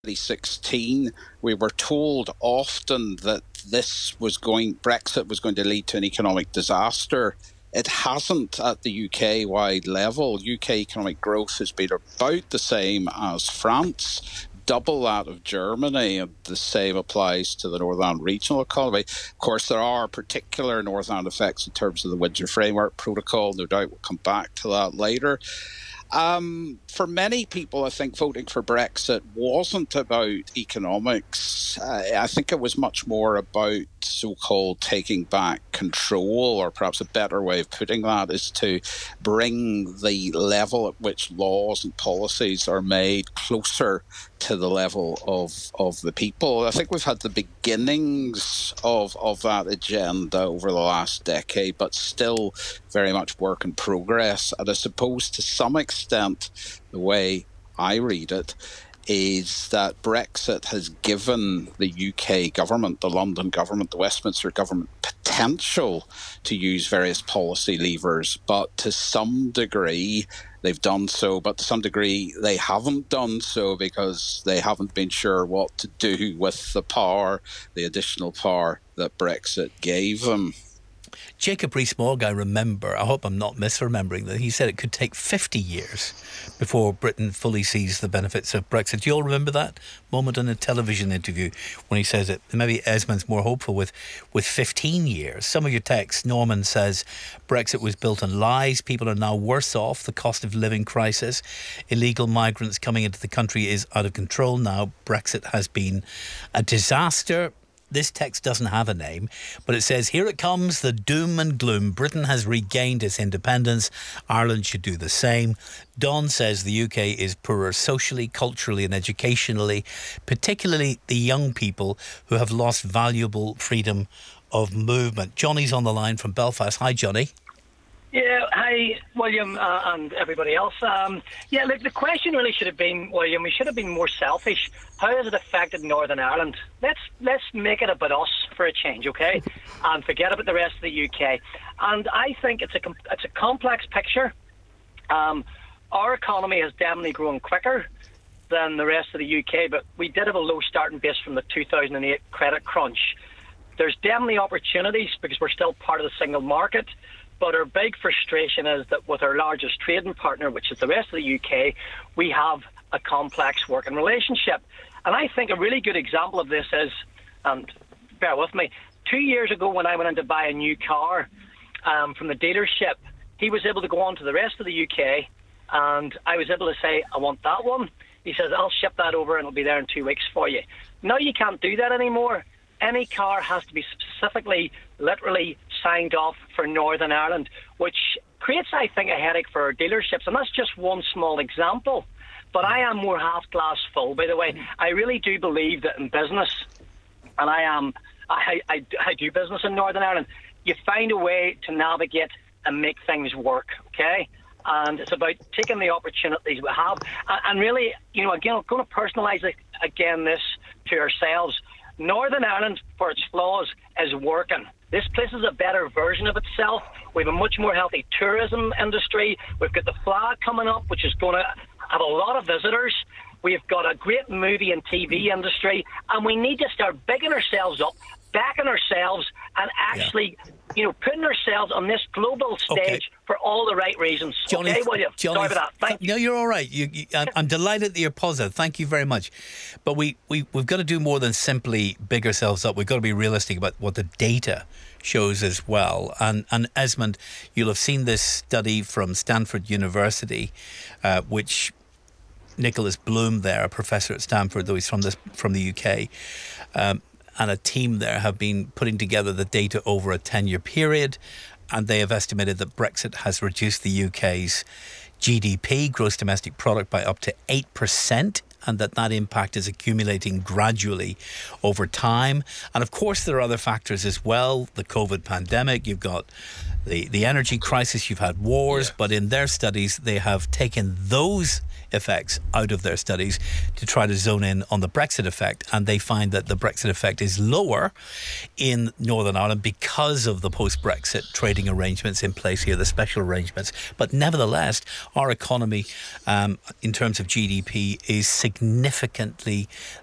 2016, we were told often that Brexit was going to lead to an economic disaster. It hasn't at the UK-wide level. UK economic growth has been about the same as France, double that of Germany, and the same applies to the Northern Ireland regional economy. Of course, there are particular Northern Ireland effects in terms of the Windsor Framework Protocol. No doubt we'll come back to that later. For many people, I think voting for Brexit wasn't about economics. I think it was much more about so-called taking back control, or perhaps a better way of putting that is to bring the level at which laws and policies are made closer to the level of the people. I think we've had the beginnings of that agenda over the last decade, but still very much work in progress. And I suppose to some extent, the way I read it is that Brexit has given the UK government, the London government, the Westminster government, potential to use various policy levers, but to some degree they've done so, but to some degree they haven't done so because they haven't been sure what to do with the power, the additional power that Brexit gave them. Jacob Rees-Mogg, I remember, I hope I'm not misremembering, that he said it could take 50 years before Britain fully sees the benefits of Brexit. Do you all remember that moment in a television interview when he says it? Maybe Esmond's more hopeful with 15 years. Some of your texts, Norman says Brexit was built on lies. People are now worse off. The cost of living crisis. Illegal migrants coming into the country is out of control now. Brexit has been a disaster. This text doesn't have a name, but it says, here it comes, the doom and gloom. Britain has regained its independence. Ireland should do the same. Don says the UK is poorer socially, culturally and educationally, particularly the young people who have lost valuable freedom of movement. Johnny's on the line from Belfast. Hi, Johnny. Yeah, hi, William, and everybody else. Look, the question really should have been, William, we should have been more selfish. How has it affected Northern Ireland? Let's make it about us for a change, okay? And forget about the rest of the UK. And I think it's a complex picture. Our economy has definitely grown quicker than the rest of the UK, but we did have a low starting base from the 2008 credit crunch. There's definitely opportunities because we're still part of the single market. But our big frustration is that with our largest trading partner, which is the rest of the UK, we have a complex working relationship. And I think a really good example of this is, and bear with me, 2 years ago when I went in to buy a new car from the dealership, he was able to go on to the rest of the UK and I was able to say, I want that one. He says, I'll ship that over and it'll be there in 2 weeks for you. Now you can't do that anymore. Any car has to be specifically, literally signed off for Northern Ireland, which creates, I think, a headache for our dealerships. And that's just one small example. But I am more half glass full, by the way. I really do believe that in business, and I do business in Northern Ireland, you find a way to navigate and make things work, okay? And it's about taking the opportunities we have. And really, again, I'm going to personalise again this to ourselves. Northern Ireland, for its flaws, is working. This place is a better version of itself. We have a much more healthy tourism industry. We've got the flag coming up, which is going to have a lot of visitors. We've got a great movie and TV industry, and we need to start bigging ourselves up, backing ourselves, and actually, putting ourselves on this global stage for all the right reasons. Johnny, okay, William? Sorry about that. Thank you. No, you're all right. I'm delighted that you're positive. Thank you very much. But we've got to do more than simply big ourselves up. We've got to be realistic about what the data shows as well. And Esmond, you'll have seen this study from Stanford University, which Nicholas Bloom there, a professor at Stanford, though he's from the UK, and a team there have been putting together the data over a 10-year period, and they have estimated that Brexit has reduced the UK's GDP, gross domestic product, by up to 8%, and that impact is accumulating gradually over time. And of course there are other factors as well, the COVID pandemic, you've got the energy crisis, you've had wars, but in their studies they have taken those effects out of their studies to try to zone in on the Brexit effect, and they find that the Brexit effect is lower in Northern Ireland because of the post-Brexit trading arrangements in place here, the special arrangements. But nevertheless, our economy, in terms of GDP, is significantly